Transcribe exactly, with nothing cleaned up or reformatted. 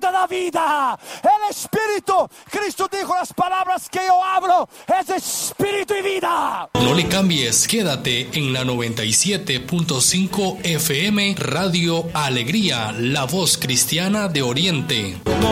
te da vida. El Espíritu, Cristo dijo, las palabras que yo hablo es Espíritu y vida. No le cambies, quédate en la noventa y siete punto cinco F M Radio Alegría, la voz cristiana de Oriente.